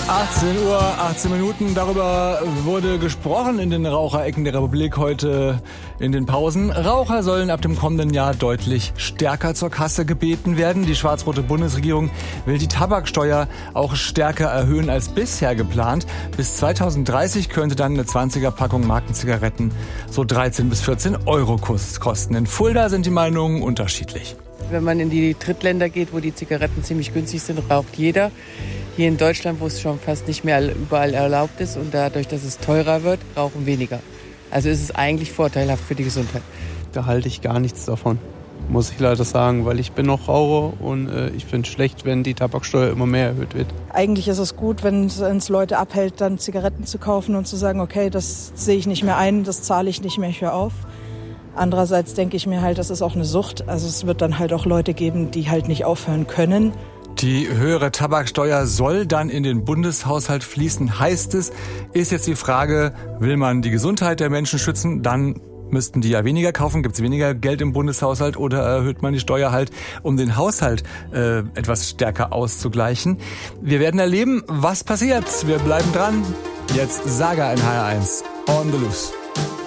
18 Uhr, 18 Minuten. Darüber wurde gesprochen in den Raucherecken der Republik heute in den Pausen. Raucher sollen ab dem kommenden Jahr deutlich stärker zur Kasse gebeten werden. Die schwarz-rote Bundesregierung will die Tabaksteuer auch stärker erhöhen als bisher geplant. Bis 2030 könnte dann eine 20er-Packung Markenzigaretten so 13 bis 14 Euro kosten. In Fulda sind die Meinungen unterschiedlich. Wenn man in die Drittländer geht, wo die Zigaretten ziemlich günstig sind, raucht jeder. Hier in Deutschland, wo es schon fast nicht mehr überall erlaubt ist und dadurch, dass es teurer wird, rauchen weniger. Also ist es eigentlich vorteilhaft für die Gesundheit. Da halte ich gar nichts davon, muss ich leider sagen, weil ich bin noch Raucher und ich finde es schlecht, wenn die Tabaksteuer immer mehr erhöht wird. Eigentlich ist es gut, wenn es Leute abhält, dann Zigaretten zu kaufen und zu sagen, okay, das sehe ich nicht mehr ein, das zahle ich nicht mehr für auf. Andererseits denke ich mir halt, das ist auch eine Sucht. Also es wird dann halt auch Leute geben, die halt nicht aufhören können. Die höhere Tabaksteuer soll dann in den Bundeshaushalt fließen, heißt es. Ist jetzt die Frage, will man die Gesundheit der Menschen schützen? Dann müssten die ja weniger kaufen, gibt es weniger Geld im Bundeshaushalt oder erhöht man die Steuer halt, um den Haushalt etwas stärker auszugleichen? Wir werden erleben, was passiert. Wir bleiben dran. Jetzt Saga in HR1 on the loose.